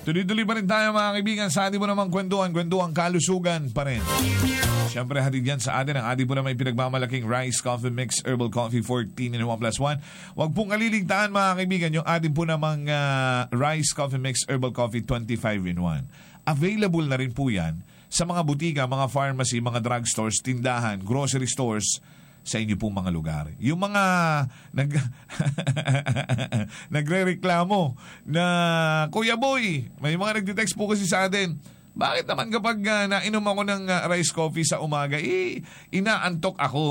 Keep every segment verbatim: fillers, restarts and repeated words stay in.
Tuloy-tuloy pa rin tayo mga kaibigan sa ating po namang kwentuhan, kwentuhan kalusugan pa rin. Siyempre hatid yan sa atin ang ating po naman pinagmamalaking Rice Coffee Mix Herbal Coffee fourteen in one plus one. Huwag pong kaliligtaan mga kaibigan yung ating po namang uh, Rice Coffee Mix Herbal Coffee twenty-five in one. Available na rin po yan sa mga butika, mga pharmacy, mga drugstores, tindahan, grocery stores sa inyo pong mga lugar. Yung mga nag nagrereklamo na Kuya Boy, may mga nagtitext po kasi sa atin, bakit naman kapag uh, nainom ako ng uh, rice coffee sa umaga, eh, inaantok ako.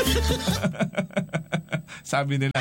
Sabi nila.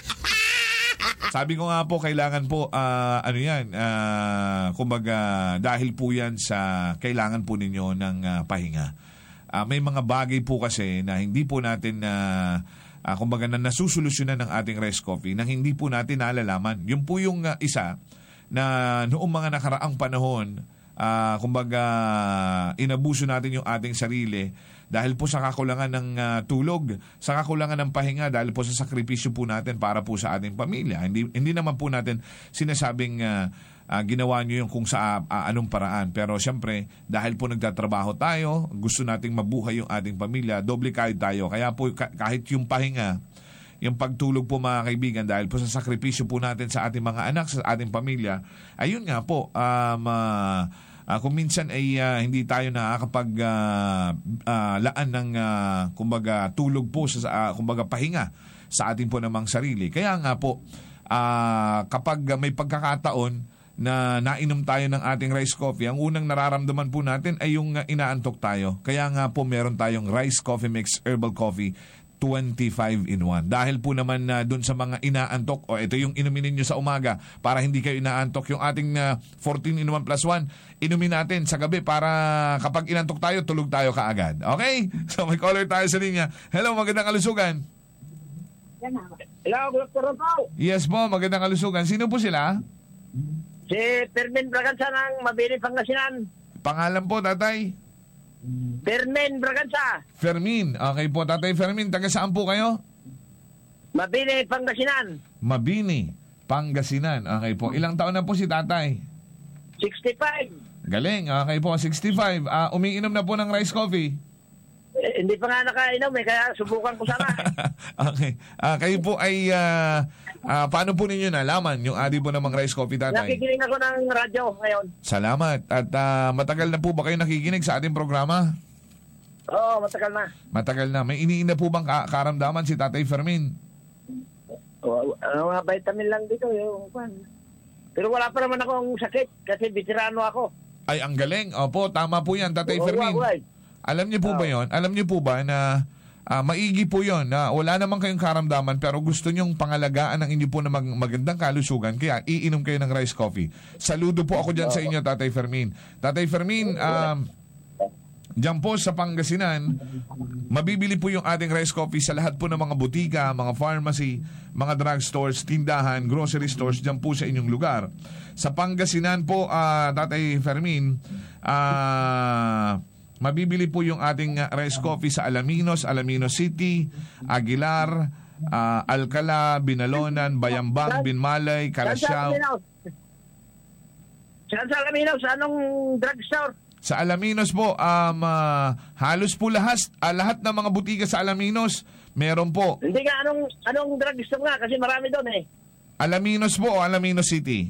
Sabi ko nga po, kailangan po, uh, ano yan, uh, kumbaga, dahil po yan sa kailangan po ninyo ng uh, pahinga. Uh, may mga bagay po kasi na hindi po natin na uh, uh, kumbaga na nasusolusyonan ng ating rice coffee na hindi po natin nalalaman. Yung po yung uh, isa na noong mga nakaraang panahon, uh, kumbaga inabuso natin yung ating sarili dahil po sa kakulangan ng uh, tulog, sa kakulangan ng pahinga, dahil po sa sakripisyo po natin para po sa ating pamilya. Hindi hindi naman po natin sinasabing uh, Uh, ginawa nyo yung kung sa uh, anong paraan. Pero siyempre, dahil po nagtatrabaho tayo, gusto nating mabuhay yung ating pamilya, doble kahit tayo. Kaya po ka- kahit yung pahinga, yung pagtulog po mga kaibigan, dahil po sa sakripisyo po natin sa ating mga anak, sa ating pamilya, ayun nga po, um, uh, uh, kung minsan ay uh, hindi tayo nakakapag uh, uh, laan ng uh, kumbaga tulog po sa uh, kumbaga pahinga sa ating po namang sarili. Kaya nga po, uh, kapag may pagkakataon na nainom tayo ng ating rice coffee, ang unang nararamdaman po natin ay yung uh, inaantok tayo. Kaya nga po meron tayong Rice Coffee Mix Herbal Coffee twenty-five in one. Dahil po naman na uh, dun sa mga inaantok, o ito yung inumin ninyo sa umaga para hindi kayo inaantok, yung ating uh, fourteen in one plus one, inumin natin sa gabi para kapag inantok tayo, tulog tayo kaagad. Okay? So may caller tayo sa linya. Hello, magandang kalusugan. Hello, Doctor Ropo. Yes po, magandang kalusugan. Sino po sila? Si Fermin Braganza ng Mabini, Pangasinan. Pangalan po, tatay? Fermin Braganza. Fermin. Okay po, tatay Fermin. Taga saan po kayo? Mabini, Pangasinan. Mabini, Pangasinan. Okay po. Ilang taon na po si tatay? sixty-five. Galing. Okay po, sixty-five. Uh, umiinom na po ng rice coffee? Eh, hindi pa nga nakainom eh, kaya subukan ko sana. Okay. Uh, kayo po ay, uh, uh, paano po ninyo nalaman yung adi po namang rice coffee, tatay? Nakikinig ako ng radyo ngayon. Salamat. At uh, matagal na po ba kayo nakikinig sa ating programa? Oo, matagal na. Matagal na. May iniina po bang ka- karamdaman si tatay Fermin? O, ano nga, vitamin lang dito. Yung, pero wala pa naman akong sakit kasi veterano ako. Ay, ang galing. Opo, tama po yan, tatay Oo, Fermin. wag, wag. Alam niyo po ba yon? Alam niyo po ba na uh, maigi po yon na wala naman kayong karamdaman pero gusto nyong pangalagaan ang inyo po na mag- magandang kalusugan kaya iinom kayo ng rice coffee. Saludo po ako dyan sa inyo, Tatay Fermin. Tatay Fermin, um, dyan po sa Pangasinan, mabibili po yung ating rice coffee sa lahat po ng mga butika, mga pharmacy, mga drugstores, tindahan, grocery stores, dyan po sa inyong lugar. Sa Pangasinan po, uh, Tatay Fermin, ah... Uh, mabibili po yung ating uh, rice coffee sa Alaminos, Alaminos City, Aguilar, uh, Alcala, Binalonan, Bayambang, Binmalay, Calasiao. Saan sa Alaminos? Anong drugstore? Sa Alaminos po, um, uh, halos po lahat, uh, lahat ng mga butika sa Alaminos, meron po. Hindi nga, anong, anong drugstore nga? Kasi marami doon eh. Alaminos po o Alaminos City?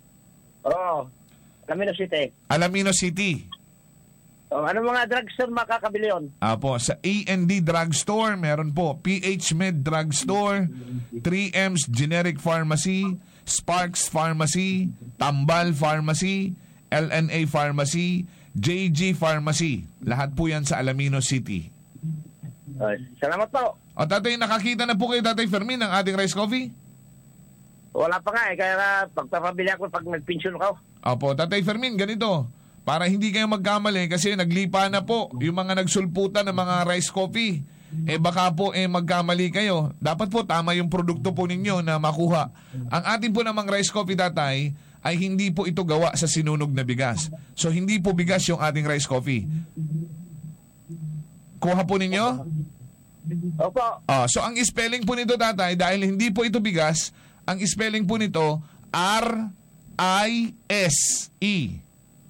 Oo, Alaminos City. Alaminos City. Oh, ano mga drugstore makakabili yun? Apo, sa A and D Drugstore, meron po P H Med Drugstore, three M's Generic Pharmacy, Sparks Pharmacy, Tambal Pharmacy, L N A Pharmacy, J G Pharmacy. Lahat po yan sa Alaminos City. Oh, salamat po. O tatay, nakakita na po kayo, Tatay Fermin, ng ating rice coffee? Wala pa nga eh, kaya pagpapabili ako pag nagpensyon ako. Opo, Tatay Fermin, ganito. Para hindi kayo magkamali kasi naglipa na po yung mga nagsulputan ng mga rice coffee. Eh baka po eh magkamali kayo. Dapat po tama yung produkto po ninyo na makuha. Ang atin po namang rice coffee, tatay, ay hindi po ito gawa sa sinunog na bigas. So hindi po bigas yung ating rice coffee. Kuha po ninyo? Opo. Ah, so ang spelling po nito, tatay, dahil hindi po ito bigas, ang spelling po nito R I S E.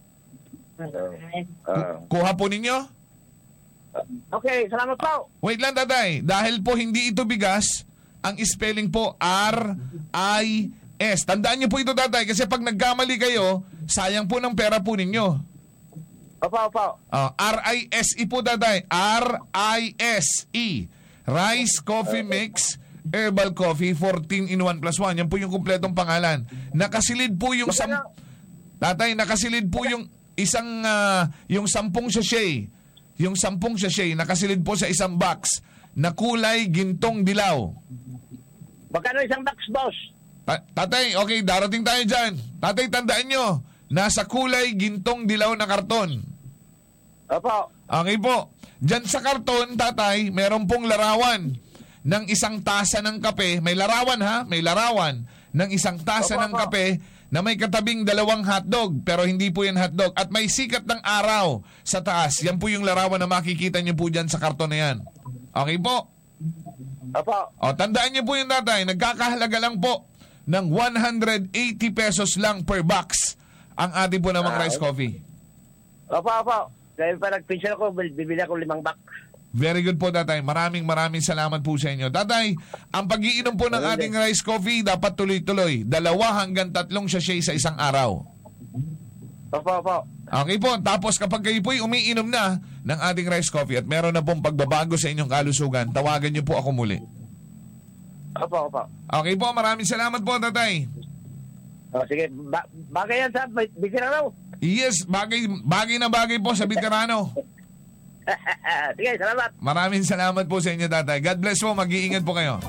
Ah. Kuha po ninyo? Okay, salamat po. Wait lang, tatay. Dahil po hindi ito bigas, ang spelling po R I S. Tandaan niyo po ito, tatay, kasi pag nagkamali kayo, sayang po ng pera po ninyo. Opo, opo. Uh, R I S E po, tatay. R I S E. Rice Coffee Mix Herbal Coffee fourteen in one plus one. Yan po yung kumpletong pangalan. Nakasilid po yung sam... Tatay, nakasilid po yung isang uh, yung sampung sachet. Yung sampung sachet nakasilid po sa isang box na kulay gintong dilaw. Magkano isang box, boss? Ta- tatay, okay, darating tayo dyan. Tatay, tandaan nyo, nasa kulay gintong dilaw na karton. Opo. Okay po. Diyan sa karton, tatay, meron pong larawan ng isang tasa ng kape. May larawan ha, may larawan ng isang tasa Opo, ng opo. kape na may katabing dalawang hotdog, pero hindi po yan hotdog. At may sikat ng araw sa taas. Yan po yung larawan na makikita nyo po dyan sa karton na yan. Okay po? Opo. O, tandaan nyo po yung tatay, nagkakahalaga lang po ng one hundred eighty pesos lang per box ang ating po namang Ah, rice okay. coffee. Opo, opo. Dahil pa nag-pension ako, bibili ako limang box. Very good po, tatay. Maraming maraming salamat po sa inyo. Tatay, ang pag-iinom po ng ating rice coffee dapat tuloy-tuloy. Dalawa hanggang tatlong sachet sa isang araw. Opo, opo. Okay po. Tapos kapag kayo po'y umiinom na ng ating rice coffee at meron na pong pagbabago sa inyong kalusugan, tawagan niyo po ako muli. Opo, opo. Okay po. Maraming salamat po, tatay. O, sige, ba- bagay yan sa bigyan raw. Yes, bagay, bagay na bagay po sa veterano. Sige, salamat. Maraming salamat po sa inyo, tatay. God bless po. Mag-iingat po kayo.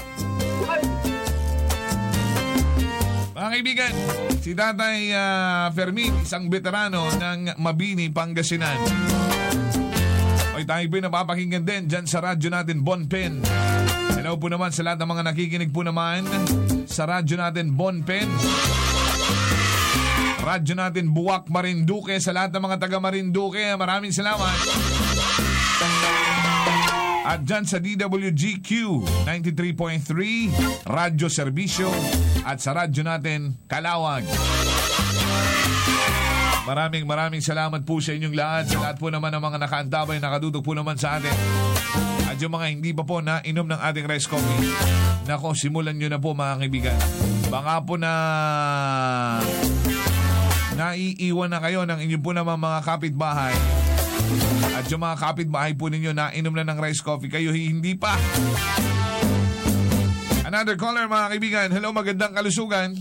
Mga kaibigan, si Tatay uh, Fermin, isang veterano ng Mabini, Pangasinan. Oy, tayo po'y napapakinggan din dyan sa radyo natin, Bonpen. Hello po naman sa lahat ng mga nakikinig po naman sa radyo natin, Bonpen. Radyo natin, Buwak, Marinduque. Sa lahat ng mga taga Marinduque, maraming salamat. At dyan sa D W G Q ninety-three point three, Radyo Serbisyo. At sa radyo natin, Kalawag. Maraming maraming salamat po sa inyong lahat. Sa lahat po naman ng mga nakaantabay, nakadudog po naman sa atin. At yung mga hindi pa po na inom ng ating rice coffee, nako, simulan nyo na po mga kaibigan. Baka po na naiiwan na kayo ng inyong po naman mga kapitbahay. At yung mga kapitbahay po ninyo na inom na ng rice coffee, kayo hindi pa. Another caller mga kaibigan. Hello, magandang kalusugan.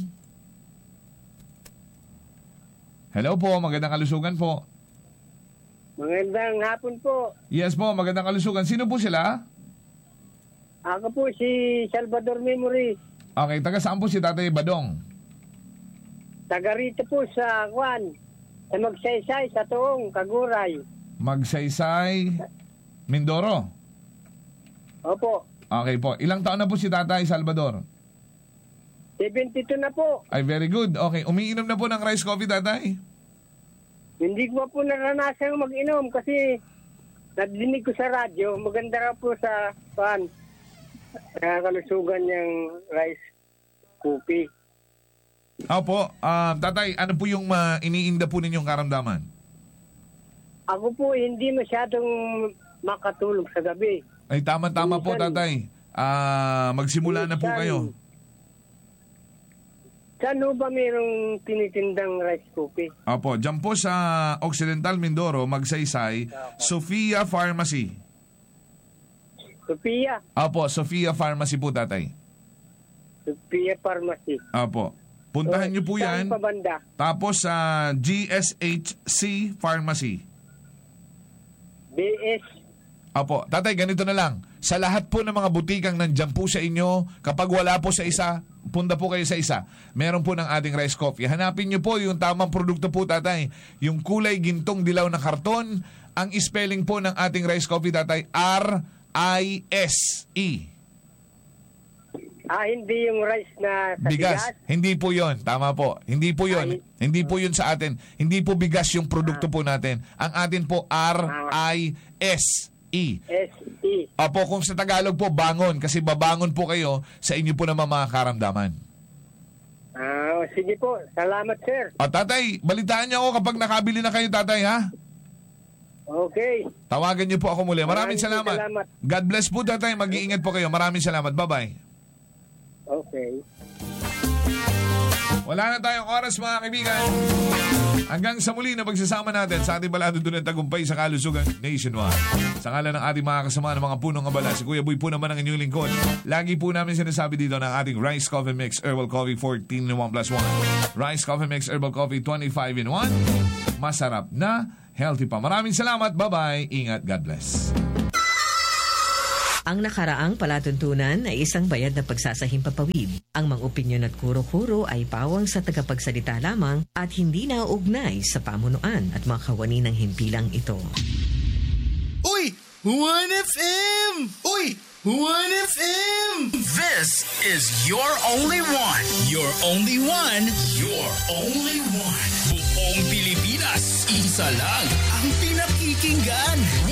Hello po, magandang kalusugan po. Magandang hapon po. Yes po, magandang kalusugan. Sino po sila? Ako po si Salvador Memory. Okay, taga saan po si Tatay Badong? Taga rito po sa Kwan. Sa Magsaysay, sa Tuong, Kaguray. Magsaysay, Mindoro. Opo. Okay po. Ilang taon na po si Tatay Salvador? seventy-two na po. Ay, very good. Okay, umiinom na po ng rice coffee, Tatay? Hindi ko pa po naranasan mag-inom kasi nadinig ko sa radyo. Maganda raw po sa Kwan. Nakakalusugan yung rice coffee. Opo. Uh, tatay, ano po yung uh, iniinda po ninyong karamdaman? Ako po hindi masyadong makatulog sa gabi. Ay, tama-tama po, Minsan- Tatay. Ah, magsimula na po Minsan- kayo. Saan ho ba mayroong tinitindang rice coffee? Opo, dyan po sa Occidental Mindoro, Magsaysay, Sofia Pharmacy. Sophia. Opo, Sofia Pharmacy po, Tatay. Sophia Pharmacy. Opo. Puntahan niyo po yan. Saan pa banda? Tapos sa G S H C Pharmacy. B S. Opo, tatay, ganito na lang. Sa lahat po ng mga butikang nandyan po sa inyo, kapag wala po sa isa, punta po kayo sa isa. Meron po ng ating rice coffee. Hanapin niyo po yung tamang produkto po, tatay. Yung kulay gintong dilaw na karton. Ang spelling po ng ating rice coffee, tatay, R I S E. Ah, hindi yung rice na sa Bigas. bigas? Hindi po yon. Tama po. Hindi po yon. Ay. Hindi po yun sa atin. Hindi po bigas yung produkto po natin. Ang atin po, R I S E. S E. Opo, kung sa Tagalog po, bangon. Kasi babangon po kayo sa inyo po naman mga karamdaman. Ah, sige po. Salamat, sir. O tatay, balitaan niyo ako kapag nakabili na kayo, tatay, ha? Okay. Tawagan niyo po ako muli. Maraming, Maraming salamat. salamat. God bless po, tatay. Mag-iingat po kayo. Maraming salamat. Bye-bye. Okay. Wala na tayong oras, mga kaibigan. Hanggang sa muli na pagsasama natin sa ating balado doon ng tagumpay sa kalusugan nationwide. Sa ngalan ng ating mga kasama ng mga punong abala, si Kuya Boy po naman ang inyong lingkod. Lagi po namin sinasabi dito ng ating Rice Coffee Mix Herbal Coffee fourteen in one plus one. Rice Coffee Mix Herbal Coffee twenty-five in one. Masarap na, healthy pa. Maraming salamat. Bye-bye. Ingat. God bless. Ang nakaraang palatuntunan ay isang bayad na pagsasahimpapawid. Ang mga opinyon at kuro-kuro ay pawang sa tagapagsalita lamang at hindi nauugnay sa pamunuan at mga kawani ng himpilang ito. Uy! one F M! Uy! one F M! This is your only one. Your only one. Your only one. Buong Pilipinas, isa lang ang pinakikinggan.